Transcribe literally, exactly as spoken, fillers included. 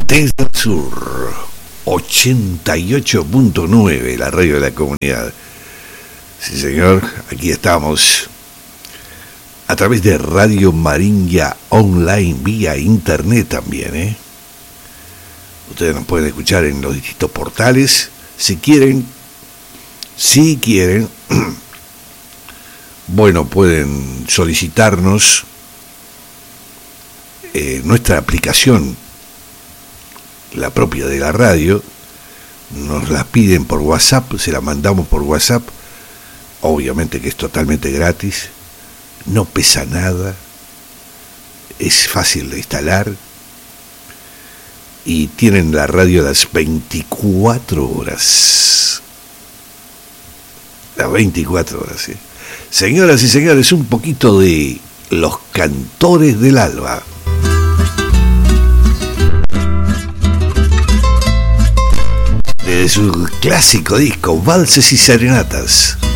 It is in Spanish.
Desde el sur, ochenta y ocho punto nueve, la radio de la comunidad. Sí, señor, aquí estamos. A través de Radio Maringia Online, vía internet también, ¿eh? Ustedes nos pueden escuchar en los distintos portales, si quieren, si quieren, bueno, pueden solicitarnos eh, nuestra aplicación, la propia de la radio, nos la piden por WhatsApp, se la mandamos por WhatsApp, obviamente que es totalmente gratis, no pesa nada, es fácil de instalar y tienen la radio las veinticuatro horas. Las veinticuatro horas, ¿sí? Señoras y señores, un poquito de Los Cantores del Alba. De su clásico disco, Valses y Serenatas.